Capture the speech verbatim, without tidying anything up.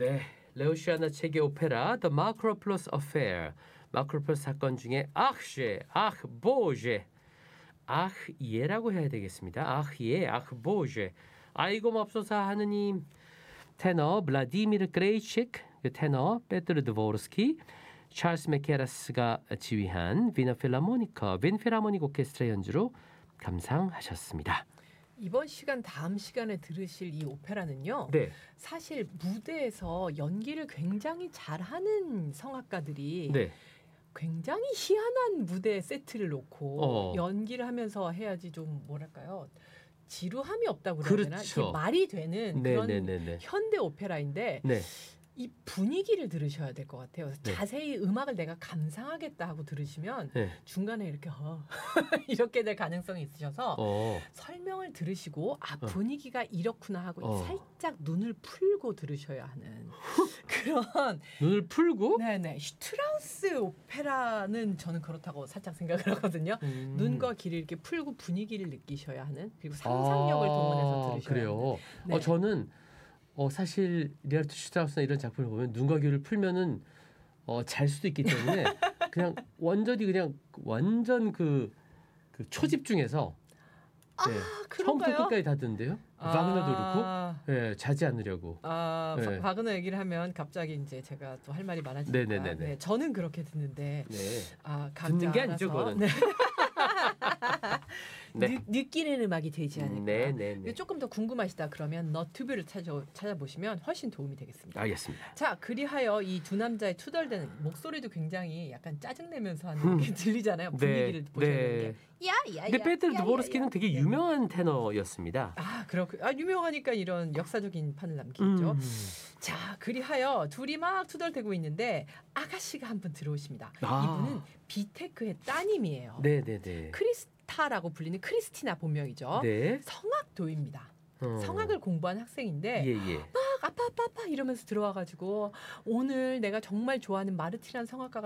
네, 레오시아나 책의 오페라 The Macroplus Affair. 마크로플러스 사건 중에 아흐제, 아흐보제, 아흐예라고 해야 되겠습니다. 아흐예, 아흐보제. 아이고 맙소사 하느님. 테너 블라디미르 그레이치크, 그 테너 페트르 드보르스키, 찰스 메케라스가 지휘한 비너 필하모니커, 빈 필하모닉 오케스트라 연주로 감상하셨습니다. 이번 시간 다음 시간에 들으실 이 오페라는요. 네. 사실 무대에서 연기를 굉장히 잘하는 성악가들이 네. 굉장히 희한한 무대 세트를 놓고 어. 연기를 하면서 해야지 좀 뭐랄까요. 지루함이 없다고 그래야 되나? 그렇죠. 이게 말이 되는 네, 그런 네, 네, 네. 현대 오페라인데 네. 이 분위기를 들으셔야 될 것 같아요. 네. 자세히 음악을 내가 감상하겠다 하고 들으시면 네. 중간에 이렇게 어, 이렇게 될 가능성이 있으셔서 어. 설명을 들으시고 아 어. 분위기가 이렇구나 하고 어. 살짝 눈을 풀고 들으셔야 하는 그런 눈을 풀고 네네 슈트라우스 오페라는 저는 그렇다고 살짝 생각을 하거든요. 음. 눈과 귀를 이렇게 풀고 분위기를 느끼셔야 하는 그리고 상상력을 동원해서 들으셔야 그래요. 하는. 네. 어, 저는 어, 사실 리하르트 슈트라우스나 이런 작품을 보면 눈과 귀를 풀면은 어, 잘 수도 있기 때문에 그냥 완전히 그냥 완전 그, 그 초집중해서 아, 네. 그런가요? 처음부터 끝까지 다 듣는데요. 아. 바그너도 그렇고 네, 자지 않으려고. 아, 네. 바, 바그너 얘기를 하면 갑자기 이제 제가 또 할 말이 많아지니까. 네네네네. 네, 저는 그렇게 듣는데 네. 아, 듣는 게 아니죠, 알아서, 그거는. 네. 네. 느, 느끼는 음악이 되지 않을까. 네네네. 조금 더 궁금하시다 그러면 너튜브를 찾아, 찾아보시면 훨씬 도움이 되겠습니다. 알겠습니다. 자, 그리하여 이 두 남자의 투덜대는 목소리도 굉장히 약간 짜증내면서 하는 게 들리잖아요. 분위기를 네, 보셔야 네. 되는 게. 야, 야, 근데 야, 페트르 야, 드보르스키는 야, 야. 되게 유명한 테너였습니다. 아, 그렇고 아, 유명하니까 이런 역사적인 판을 남기죠. 음. 자, 그리하여 둘이 막 투덜대고 있는데 아가씨가 한 분 들어오십니다. 아. 이분은 비테크의 따님이에요. 네네네. 크리스타라고 불리는 크리스티나 본명이죠. 네. 성악도입니다. 어. 성악을 공부한 학생인데 예예. 막 아파 아파 아파 이러면서 들어와가지고 오늘 내가 정말 좋아하는 마르티란 성악가가